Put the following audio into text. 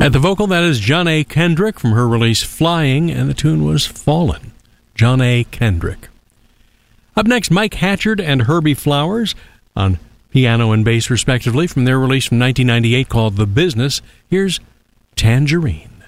At the vocal, that is Jonna Kendrick from her release Flying, and the tune was Fallen. Jonna Kendrick. Up next, Mike Hatchard and Herbie Flowers on piano and bass, respectively, from their release from 1998 called The Business. Here's Tangerine.